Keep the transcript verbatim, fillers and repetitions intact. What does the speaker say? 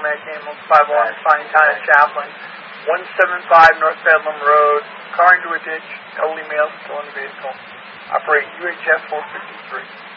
Mac Ambulance, five oh one, Fine Town of Chaplain, one seventy-five North Bedlam Road, car into a ditch, elderly male still in the vehicle. Operate U H F four fifty-three.